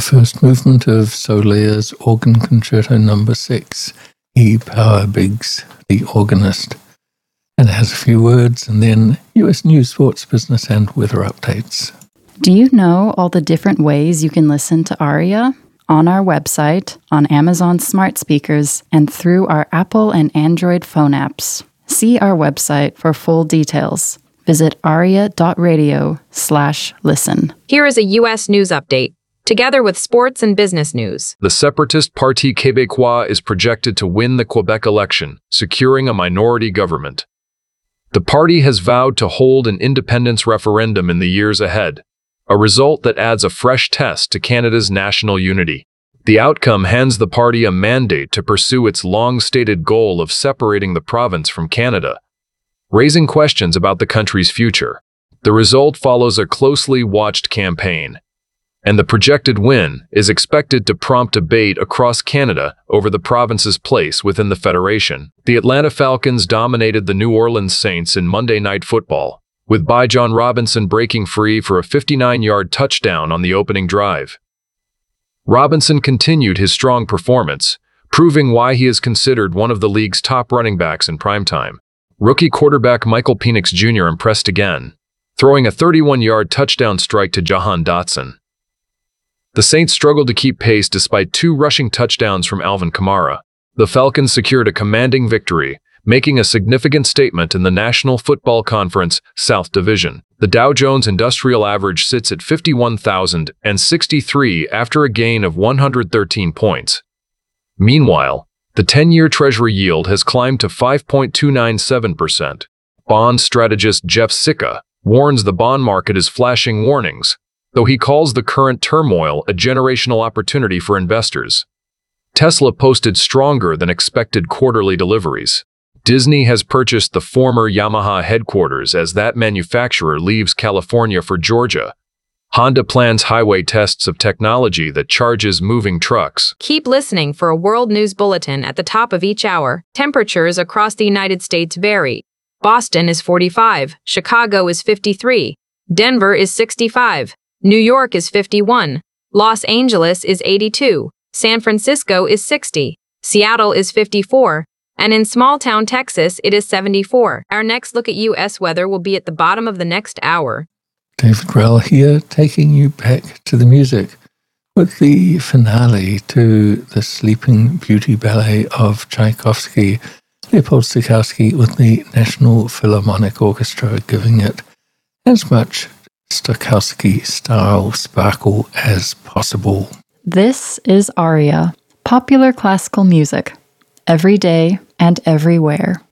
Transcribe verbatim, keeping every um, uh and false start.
first movement of Soler's Organ Concerto Number Six. E. Power Biggs, the organist. And it has a few words, and then U S news, sports, business, and weather updates. Do you know all the different ways you can listen to Aria? On our website, on Amazon smart speakers, and through our Apple and Android phone apps. See our website for full details. Visit aria.radio slash listen. Here is a U S news update, together with sports and business news. The separatist Parti Québécois is projected to win the Quebec election, securing a minority government. The party has vowed to hold an independence referendum in the years ahead, a result that adds a fresh test to Canada's national unity. The outcome hands the party a mandate to pursue its long-stated goal of separating the province from Canada, raising questions about the country's future. The result follows a closely watched campaign, and the projected win is expected to prompt debate across Canada over the province's place within the Federation. The Atlanta Falcons dominated the New Orleans Saints in Monday Night Football, with Bijan Robinson breaking free for a fifty-nine-yard touchdown on the opening drive. Robinson continued his strong performance, proving why he is considered one of the league's top running backs in primetime. Rookie quarterback Michael Penix Junior impressed again, throwing a thirty-one-yard touchdown strike to Jahan Dotson. The Saints struggled to keep pace despite two rushing touchdowns from Alvin Kamara. The Falcons secured a commanding victory, making a significant statement in the National Football Conference South Division. The Dow Jones Industrial Average sits at fifty-one thousand sixty-three after a gain of one hundred thirteen points. Meanwhile, the ten-year Treasury yield has climbed to five point two nine seven percent. Bond strategist Jeff Sicca warns the bond market is flashing warnings, though he calls the current turmoil a generational opportunity for investors. Tesla posted stronger than expected quarterly deliveries. Disney has purchased the former Yamaha headquarters as that manufacturer leaves California for Georgia. Honda plans highway tests of technology that charges moving trucks. Keep listening for a world news bulletin at the top of each hour. Temperatures across the United States vary. Boston is forty-five, Chicago is fifty-three, Denver is sixty-five, New York is fifty-one, Los Angeles is eighty-two, San Francisco is sixty, Seattle is fifty-four, and in small-town Texas, it is seventy-four. Our next look at U S weather will be at the bottom of the next hour. David Rell here, taking you back to the music with the finale to the Sleeping Beauty Ballet of Tchaikovsky. Leopold Stokowski with the National Philharmonic Orchestra giving it as much Stokowski-style sparkle as possible. This is Aria, popular classical music, every day and everywhere.